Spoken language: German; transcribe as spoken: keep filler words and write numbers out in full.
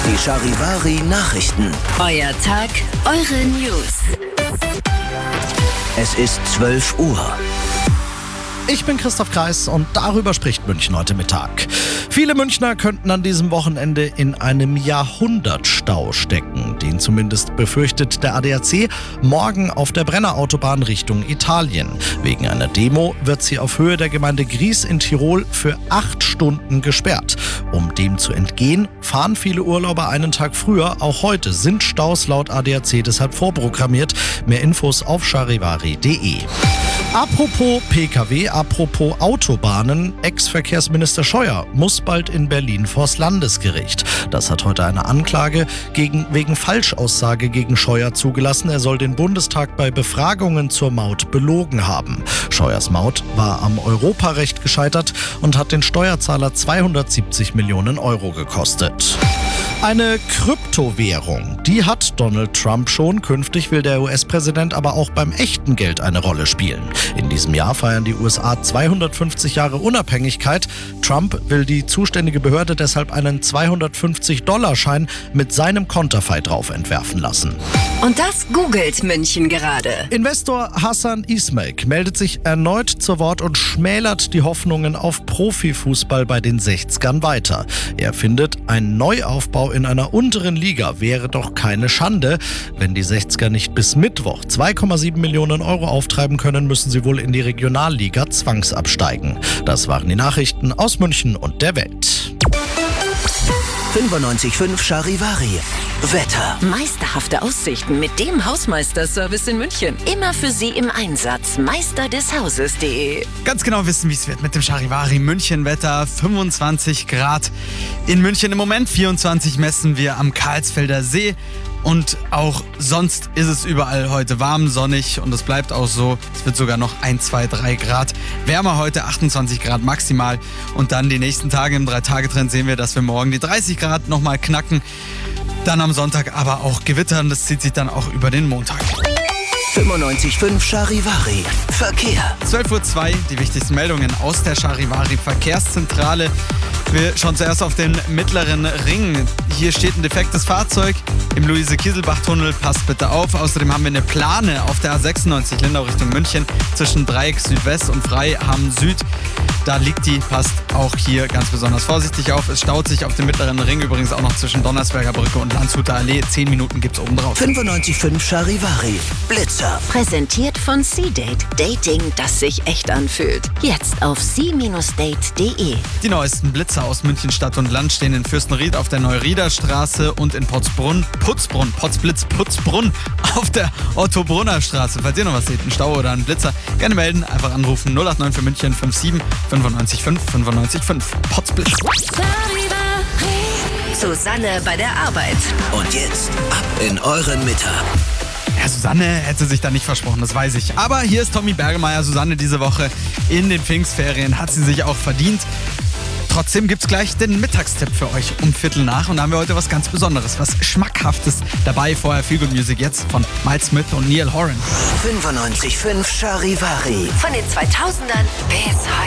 Die Charivari Nachrichten. Euer Tag, eure News. Es ist zwölf Uhr. Ich bin Christoph Kreis und darüber spricht München heute Mittag. Viele Münchner könnten an diesem Wochenende in einem Jahrhundertstau stecken. Den zumindest befürchtet der A D A C morgen auf der Brennerautobahn Richtung Italien. Wegen einer Demo wird sie auf Höhe der Gemeinde Gries in Tirol für acht Stunden gesperrt. Um dem zu entgehen, fahren viele Urlauber einen Tag früher. Auch heute sind Staus laut A D A C deshalb vorprogrammiert. Mehr Infos auf charivari punkt de. Apropos P K W, apropos Autobahnen, Ex-Verkehrsminister Scheuer muss bald in Berlin vors Landesgericht. Das hat heute eine Anklage gegen, wegen Falschaussage gegen Scheuer zugelassen. Er soll den Bundestag bei Befragungen zur Maut belogen haben. Scheuers Maut war am Europarecht gescheitert und hat den Steuerzahler zweihundertsiebzig Millionen Euro gekostet. Eine Kryptowährung, die hat Donald Trump schon. Künftig will der U S-Präsident aber auch beim echten Geld eine Rolle spielen. In diesem Jahr feiern die U S A zweihundertfünfzig Jahre Unabhängigkeit. Trump will die zuständige Behörde deshalb einen zweihundertfünfzig-Dollar-Schein mit seinem Konterfei drauf entwerfen lassen. Und das googelt München gerade. Investor Hassan Ismail meldet sich erneut zu Wort und schmälert die Hoffnungen auf Profifußball bei den sechzigern weiter. Er findet, ein Neuaufbau in einer unteren Liga wäre doch keine Schande. Wenn die sechziger nicht bis Mittwoch zwei Komma sieben Millionen Euro auftreiben können, müssen sie wohl in die Regionalliga zwangsabsteigen. Das waren die Nachrichten aus München und der Welt. fünfundneunzig Komma fünf Charivari. Wetter. Meisterhafte Aussichten mit dem Hausmeister-Service in München. Immer für Sie im Einsatz. meister des Hauses punkt de. Ganz genau wissen, wie es wird mit dem Charivari München Wetter. fünfundzwanzig Grad in München im Moment. vierundzwanzig messen wir am Karlsfelder See. Und auch sonst ist es überall heute warm, sonnig und es bleibt auch so. Es wird sogar noch ein, zwei, drei Grad wärmer heute, achtundzwanzig Grad maximal. Und dann die nächsten Tage im drei-Tage-Trend sehen wir, dass wir morgen die dreißig Grad nochmal knacken. Dann am Sonntag aber auch Gewittern, das zieht sich dann auch über den Montag. fünfundneunzig Komma fünf Charivari. Verkehr. zwölf Uhr zwei, die wichtigsten Meldungen aus der Charivari Verkehrszentrale. Wir schauen zuerst auf den mittleren Ring. Hier steht ein defektes Fahrzeug im Luise-Kieselbach-Tunnel. Passt bitte auf. Außerdem haben wir eine Plane auf der A sechsundneunzig Lindau Richtung München zwischen Dreieck Südwest und Freiham Süd. Da liegt die, passt auch hier ganz besonders vorsichtig auf. Es staut sich auf dem mittleren Ring übrigens auch noch zwischen Donnersberger Brücke und Landshuter Allee. Zehn Minuten gibt's oben drauf. fünfundneunzig Komma fünf Charivari. Blitzer. Präsentiert von C-Date. Dating, das sich echt anfühlt. Jetzt auf c Bindestrich date punkt de. Die neuesten Blitzer aus München Stadt und Land stehen in Fürstenried auf der Neurieder Straße und in Potzbrunn, Putzbrunn, Potzblitz, Putzbrunn auf der Otto-Brunner Straße. Falls ihr noch was seht, einen Stau oder einen Blitzer, gerne melden, einfach anrufen null acht neun für München fünf sieben fünfundneunzig fünf fünfundneunzig fünf. Potzblitz. Susanne bei der Arbeit. Und jetzt ab in euren Mittag. Ja, Susanne hätte sich da nicht versprochen, das weiß ich. Aber hier ist Tommy Bergemeier. Susanne diese Woche in den Pfingstferien hat sie sich auch verdient. Trotzdem gibt's gleich den Mittagstipp für euch um Viertel nach. Und da haben wir heute was ganz Besonderes, was Schmackhaftes dabei. Vorher Feel Good Music jetzt von Miles Smith und Neil Horan. fünfundneunzig Komma fünf Charivari. Von den zweitausendern bis heute.